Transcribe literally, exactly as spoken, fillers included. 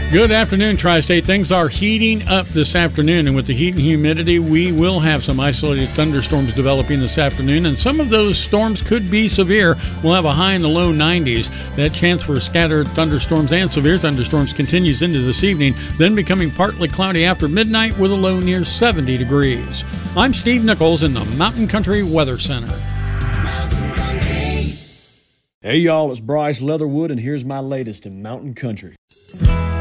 Good afternoon, Tri-State. Things are heating up this afternoon, and with the heat and humidity, we will have some isolated thunderstorms developing this afternoon, and some of those storms could be severe. We'll have a high in the low nineties. That chance for scattered thunderstorms and severe thunderstorms continues into this evening, then becoming partly cloudy after midnight with a low near seventy degrees. I'm Steve Nichols in the Mountain Country Weather Center. Hey y'all, it's Bryce Leatherwood, and here's my latest in Mountain Country.